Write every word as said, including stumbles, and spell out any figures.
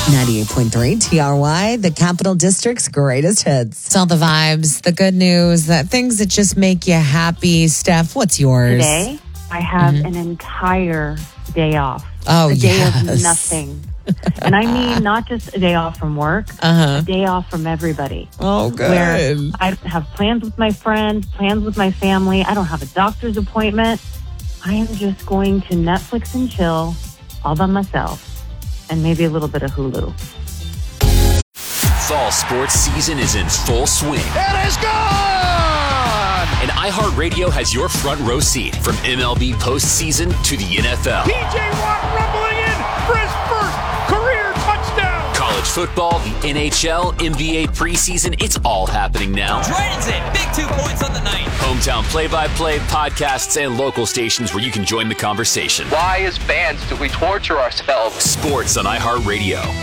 ninety-eight point three T R Y, the Capital District's greatest hits. It's all the vibes, the good news, the things that just make you happy. Steph, what's yours? Today, I have Mhm. an entire day off. Oh, a day yes. of nothing. And I mean not just a day off from work, Uh-huh. a day off from everybody. Oh, Where good. I have plans with my friends, plans with my family. I don't have a doctor's appointment. I am just going to Netflix and chill all by myself. And maybe a little bit of Hulu. Fall sports season is in full swing. It is gone! And iHeartRadio has your front row seat from M L B postseason to the N F L. T J Watt rumbling in for his first career touchdown. College football, the N H L, N B A preseason, it's all happening now. Dragons it. Big two points on the night. Hometown play-by-play, podcasts, and local stations where you can join the conversation. Why, as fans, do we torture ourselves? Sports on iHeartRadio.